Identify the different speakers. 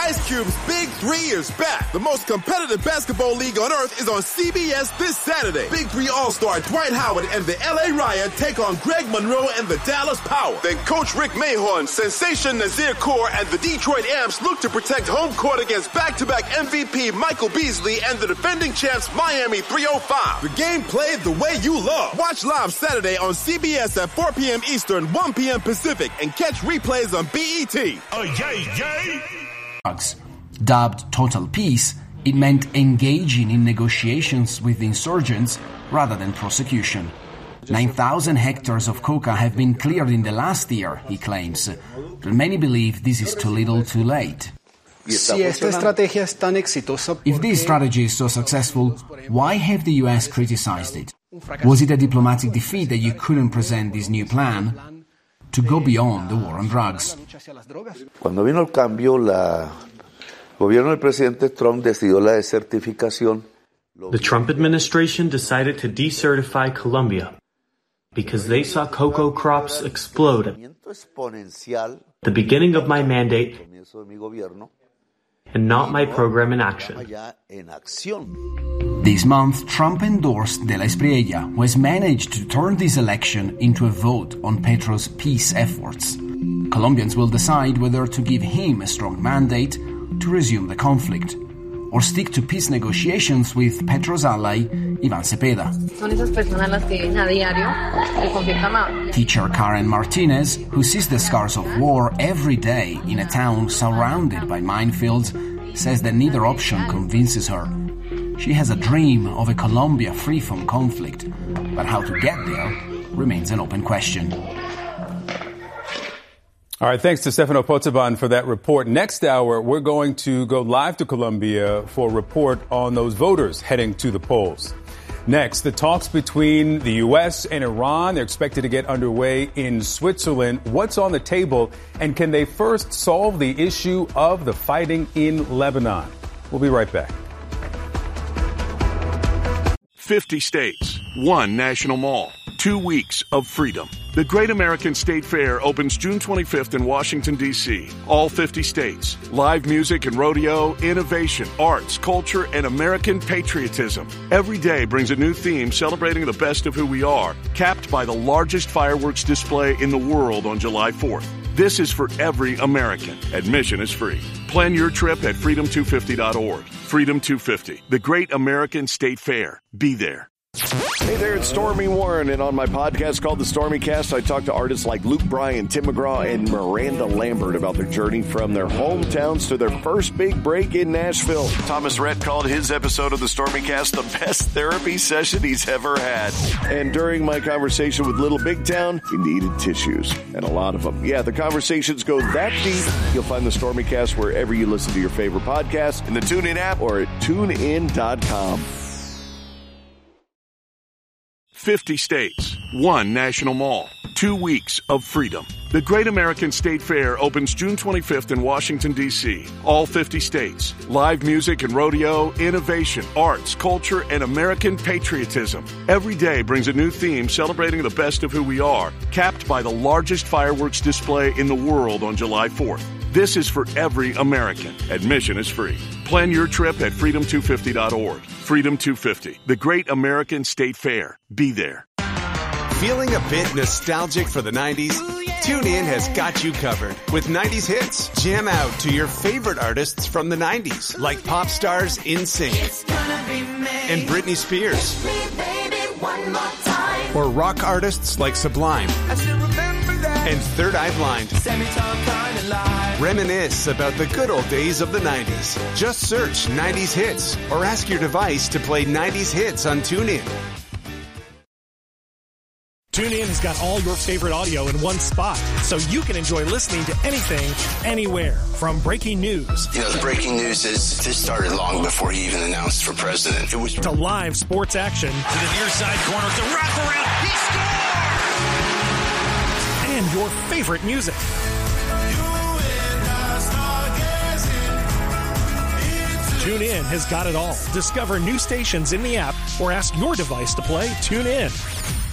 Speaker 1: Ice Cube's Big 3 is back. The most competitive basketball league on earth is on CBS this Saturday. Big 3 All-Star Dwight Howard and the LA Riot take on Greg Monroe and the Dallas Power. Then Coach Rick Mahorn, Sensation Nazir Kaur, and the Detroit Amps look to protect home court against back-to-back MVP Michael Beasley and the defending champs Miami 305. The game played the way you love. Watch live Saturday on CBS at 4 p.m. Eastern, 1 p.m. Pacific, and catch replays on BET.
Speaker 2: Oh, yay, yay!
Speaker 3: Dubbed Total Peace, it meant engaging in negotiations with the insurgents rather than prosecution. 9,000 hectares of coca have been cleared in the last year, he claims, but many believe this is too little too late. If this strategy is so successful, why have the US criticized it? Was it a diplomatic defeat that you couldn't present this new plan to go beyond the war on drugs?
Speaker 4: Cuando vino el cambio, el gobierno del presidente Trump decidió la desertificación.
Speaker 5: The Trump administration decided to decertify Colombia because they saw cocoa crops explode at the beginning of my mandate and not my program in action.
Speaker 3: This month, Trump endorsed De La Espriella, who has managed to turn this election into a vote on Petro's peace efforts. Colombians will decide whether to give him a strong mandate to resume the conflict, or stick to peace negotiations with Petro's ally, Iván Cepeda. Teacher Karen Martinez, who sees the scars of war every day in a town surrounded by minefields, says that neither option convinces her. She has a dream of a Colombia free from conflict, but how to get there remains an open question.
Speaker 6: All right, thanks to Stefano Pozzebon for that report. Next hour, we're going to go live to Colombia for a report on those voters heading to the polls. Next, the talks between the U.S. and Iran, they're expected to get underway in Switzerland. What's on the table, and can they first solve the issue of the fighting in Lebanon? We'll be right back.
Speaker 2: 50 states, one national mall, 2 weeks of freedom. The Great American State Fair opens June 25th in Washington, D.C. All 50 states. Live music and rodeo, innovation, arts, culture, and American patriotism. Every day brings a new theme celebrating the best of who we are, capped by the largest fireworks display in the world on July 4th. This is for every American. Admission is free. Plan your trip at freedom250.org. Freedom 250, the Great American State Fair. Be there.
Speaker 7: Hey there, it's Stormy Warren, and on my podcast called The Stormy Cast, I talk to artists like Luke Bryan, Tim McGraw, and Miranda Lambert about their journey from their hometowns to their first big break in Nashville. Thomas Rhett called his episode of The Stormy Cast the best therapy session he's ever had. And during my conversation with Little Big Town, he needed tissues, and a lot of them. Yeah, the conversations go that deep. You'll find The Stormy Cast wherever you listen to your favorite podcasts, in the TuneIn app, or at tunein.com.
Speaker 2: 50 states, one national mall, 2 weeks of freedom. The Great American State Fair opens June 25th in Washington, D.C. All 50 states. Live music and rodeo, innovation, arts, culture, and American patriotism. Every day brings a new theme celebrating the best of who we are, capped by the largest fireworks display in the world on July 4th. This is for every American. Admission is free. Plan your trip at freedom250.org. Freedom 250, the Great American State Fair. Be there.
Speaker 8: Feeling a bit nostalgic for the 90s? TuneIn has got you covered with 90s hits. Jam out to your favorite artists from the 90s, like pop stars NSYNC and Britney Spears. Or rock artists like Sublime and Third Eye Blind. Reminisce about the good old days of the 90s. Just search 90s hits or ask your device to play 90s hits on TuneIn.
Speaker 9: TuneIn has got all your favorite audio in one spot, so you can enjoy listening to anything, anywhere. From breaking news.
Speaker 10: You know, the breaking news is this started long before he even announced for president. It was
Speaker 9: to live sports action.
Speaker 11: To the near side corner, to wraparound. He scored!
Speaker 9: And your favorite music. TuneIn has got it all. Discover new stations in the app or ask your device to play TuneIn.